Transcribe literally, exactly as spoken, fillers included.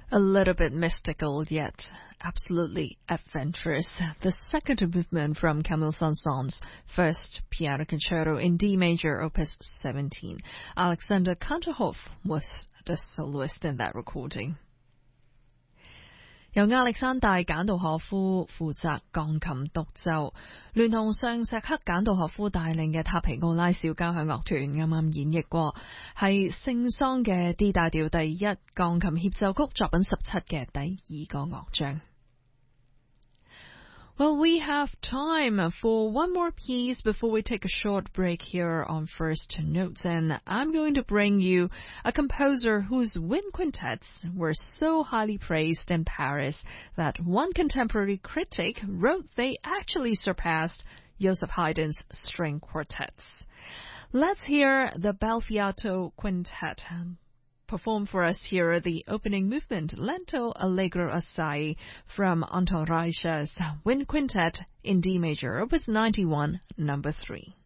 A little bit mystical, yet absolutely adventurous. The second movement from Camille Saint-Saëns' first piano concerto in D major, opus seventeen. Alexander Kantorov was the soloist in that recording. 由亞歷山大簡道可夫負責鋼琴獨奏，聯同上石克簡道可夫帶領嘅塔皮奧拉小交響樂團啱啱演繹過，係聖桑嘅 D 大調第一鋼琴協奏曲作品十七嘅第二個樂章。Well, we have time for one more piece before we take a short break here on First Notes, and I'm going to bring you a composer whose wind quintets were so highly praised in Paris that one contemporary critic wrote they actually surpassed Joseph Haydn's string quartets. Let's hear the Belfiato Quintet. Perform for us here the opening movement, Lento Allegro Assai, from Anton Reicha's Wind Quintet in D major, opus ninety-one, number three.